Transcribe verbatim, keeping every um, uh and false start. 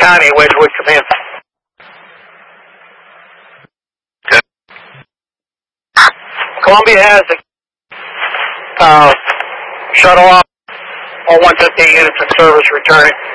Connie, Wedgewood, come in. Okay. Columbia has the uh, shuttle off. All one fifteen units in service returning.